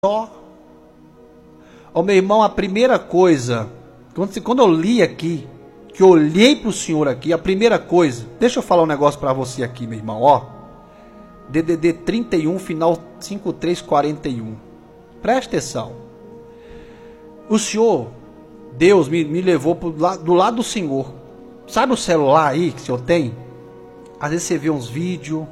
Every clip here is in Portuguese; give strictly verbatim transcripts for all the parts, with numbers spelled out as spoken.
só. Ó, meu irmão, a primeira coisa, quando, quando eu li aqui, que eu olhei para o senhor aqui, a primeira coisa, deixa eu falar um negócio para você aqui, meu irmão, ó. D D D trinta e um, final cinquenta e três quarenta e um. Presta atenção. O senhor, Deus me, me levou pro lado, do lado do senhor. Sabe o celular aí que o senhor tem? Às vezes você vê uns vídeos.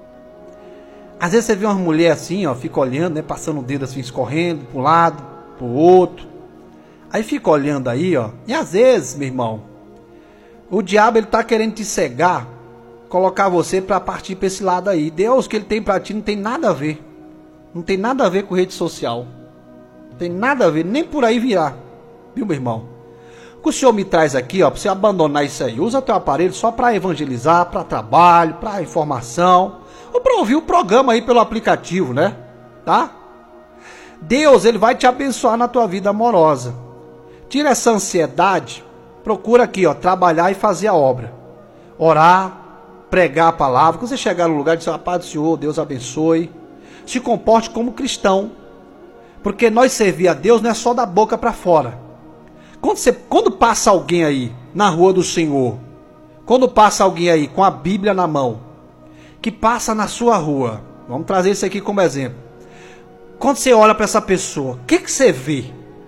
Às vezes você vê uma mulher assim, ó, fica olhando, né, passando o dedo assim, escorrendo para um lado, para o outro. Aí fica olhando aí, ó. E às vezes, meu irmão, o diabo ele tá querendo te cegar, colocar você para partir para esse lado aí. Deus que ele tem para ti não tem nada a ver. Não tem nada a ver com rede social. Não tem nada a ver, nem por aí virar. Viu, meu irmão? O que o senhor me traz aqui, ó, para você abandonar isso aí. Usa teu aparelho só para evangelizar, para trabalho, para informação, ou para ouvir o programa aí pelo aplicativo, né? Tá? Deus, ele vai te abençoar na tua vida amorosa. Tira essa ansiedade. Procura aqui, ó, trabalhar e fazer a obra. Orar, pregar a palavra. Quando você chegar no lugar, dizer, a paz do Senhor, Deus abençoe. Se comporte como cristão. Porque nós servir a Deus não é só da boca para fora. Quando, você, quando passa alguém aí na rua do Senhor, quando passa alguém aí com a Bíblia na mão, que passa na sua rua, vamos trazer isso aqui como exemplo. Quando você olha para essa pessoa, o que, que você vê?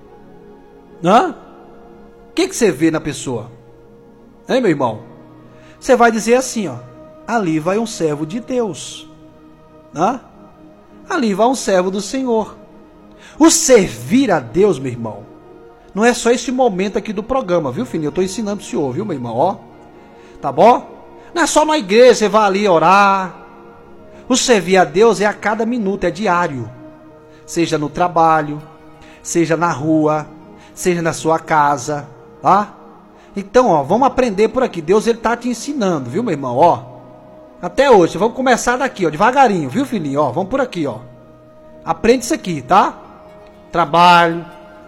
Hã? O que, que você vê na pessoa? Hein, meu irmão? Você vai dizer assim, ó, ali vai um servo de Deus. Hã? Ali vai um servo do Senhor. O servir a Deus, meu irmão, não é só esse momento aqui do programa, viu, filhinho? Eu estou ensinando o senhor, viu, meu irmão? Ó, tá bom? Não é só na igreja, você vai ali orar. O servir a Deus é a cada minuto, é diário. Seja no trabalho, seja na rua, seja na sua casa, tá? Então, ó, vamos aprender por aqui. Deus, ele tá te ensinando, viu, meu irmão? Ó, até hoje, vamos começar daqui, ó, devagarinho, viu, filhinho? Ó, vamos por aqui, ó. Aprende isso aqui, tá? Trabalho,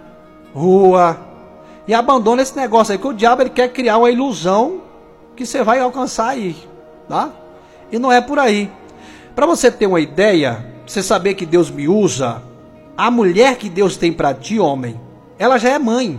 rua, e abandona esse negócio aí, que o diabo ele quer criar uma ilusão que você vai alcançar aí, tá? E não é por aí. Para você ter uma ideia, você saber que Deus me usa, a mulher que Deus tem para ti, homem, ela já é mãe.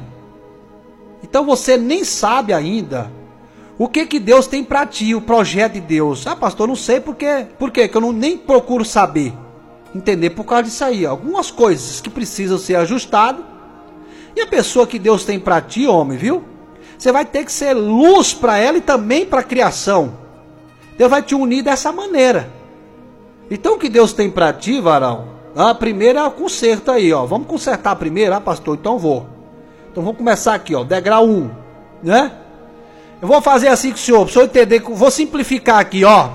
Então você nem sabe ainda o que que Deus tem para ti, o projeto de Deus. Ah, pastor, não sei por quê. Por quê? Que eu não, nem procuro saber. Entender por causa disso aí. Algumas coisas que precisam ser ajustadas. E a pessoa que Deus tem para ti, homem, viu? Você vai ter que ser luz para ela e também para a criação. Deus vai te unir dessa maneira. Então o que Deus tem para ti, varão? A primeira é o conserto aí, ó. Vamos consertar primeiro, ah, pastor? Então vou. Então vamos começar aqui, ó. Degrau um, né? Eu vou fazer assim com o senhor, para o senhor entender. Vou simplificar aqui, ó.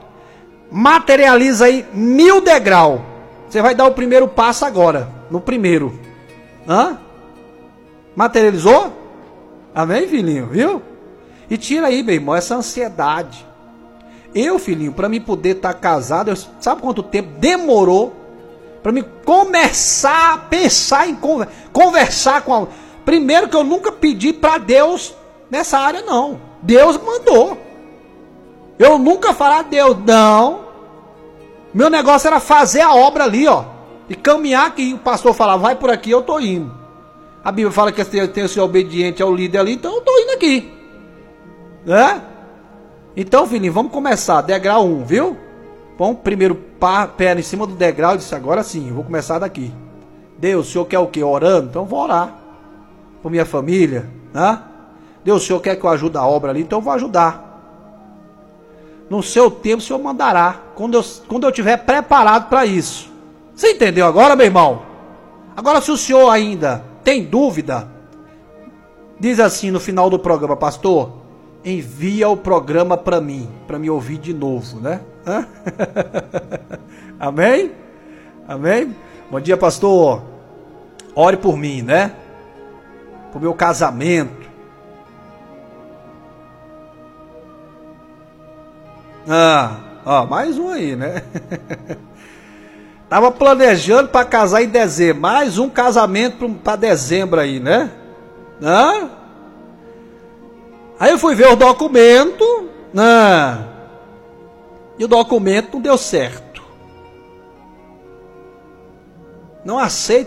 Materializa aí mil degraus. Você vai dar o primeiro passo agora. No primeiro. Hã? Materializou? Amém, filhinho? Viu? E tira aí, meu irmão, essa ansiedade. Eu, filhinho, para mim poder estar tá casado, eu, sabe quanto tempo demorou para mim começar a pensar em conver, conversar com a... Primeiro que eu nunca pedi para Deus nessa área, não. Deus mandou. Eu nunca falar a Deus, não. Meu negócio era fazer a obra ali, ó. E caminhar aqui. O pastor falava, vai por aqui, eu tô indo. A Bíblia fala que tem que ser obediente ao líder ali, então eu tô indo aqui. Né? Então, filhinho, vamos começar. Degrau um, viu? Põe o primeiro pá, pé em cima do degrau e disse, agora sim, eu vou começar daqui. Deus, o senhor quer o quê? Orando? Então eu vou orar. Por minha família, né? Deus, o senhor quer que eu ajude a obra ali? Então eu vou ajudar. No seu tempo o senhor mandará. Quando eu, quando eu estiver preparado para isso. Você entendeu agora, meu irmão? Agora, se o senhor ainda tem dúvida, diz assim no final do programa, pastor, envia o programa para mim, para me ouvir de novo, né? Hã? Amém? Amém? Bom dia, pastor. Ore por mim, né? Por meu casamento. Ah, ó, mais um aí, né? Tava planejando para casar em dezembro. Mais um casamento para dezembro aí, né? Ah? Aí eu fui ver o documento. Ah, e o documento não deu certo. Não aceito